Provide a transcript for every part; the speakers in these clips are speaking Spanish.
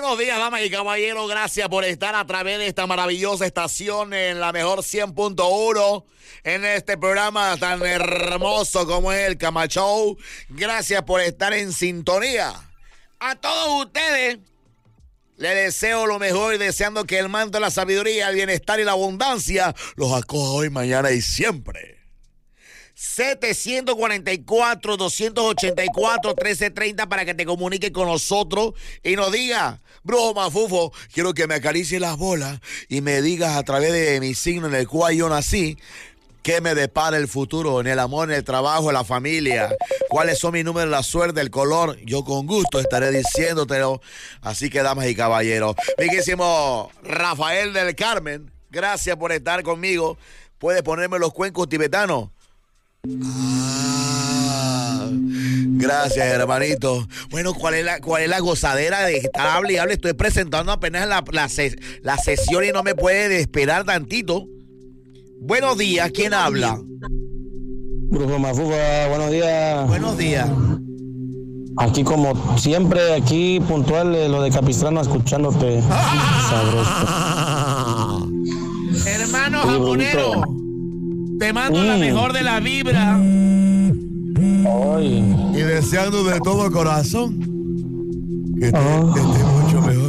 Buenos días, damas y caballeros. Gracias por estar a través de esta maravillosa estación en la mejor 100.1 en este programa tan hermoso como es el Cama Show. Gracias por estar en sintonía. A todos ustedes les deseo lo mejor y deseando que el manto de la sabiduría, el bienestar y la abundancia los acoja hoy, mañana y siempre. 744-284-1330 para que te comuniques con nosotros y nos diga, Brujo Mafufo, quiero que me acaricies las bolas y me digas a través de mi signo en el cual yo nací, qué me depara el futuro en el amor, en el trabajo, en la familia, cuáles son mis números, la suerte, el color. Yo con gusto estaré diciéndotelo. Así que, damas y caballeros, riquísimo Rafael del Carmen, gracias por estar conmigo. ¿Puedes ponerme los cuencos tibetanos? Gracias, hermanito. Bueno, ¿cuál es la gozadera de estar hable y hable? Estoy presentando apenas la sesión y no me puede esperar tantito. Buenos días, ¿quién habla? Brujo Mafufa, buenos días. Buenos días. Aquí como siempre, aquí puntual, lo de Capistrano escuchándote. Sabroso. Hermano jamonero, te mando la mejor de la vibra. Ay. Y deseando de todo corazón que esté mucho mejor.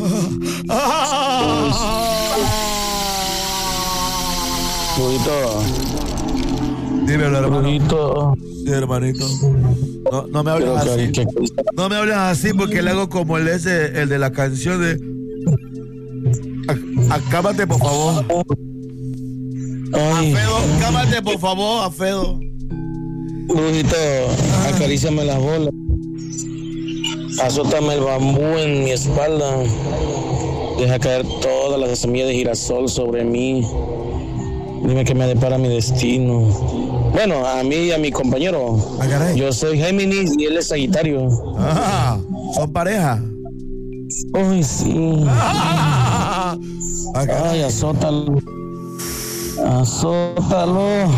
Brujito. Dímelo, hermano. Brujito. Sí, hermanito. No me hables así. No me hables así porque le hago como el de la canción de Acábate, por favor. Ay. Afedo, cámate, por favor, Afedo. Brujito, acaríciame las bolas. Azótame el bambú en mi espalda. Deja caer todas las semillas de girasol sobre mí. Dime que me depara mi destino. Bueno, a mí y a mi compañero. Yo soy Géminis y él es Sagitario. ¿Son pareja? Ay, sí. Ay, azótalo. Azótalo.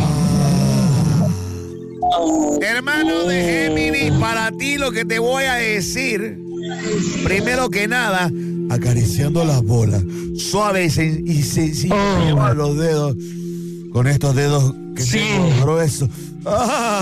Hermano de Géminis, para ti lo que te voy a decir, primero que nada, acariciando las bolas, suave y sencillo, lleva los dedos, con estos dedos que tengo gruesos.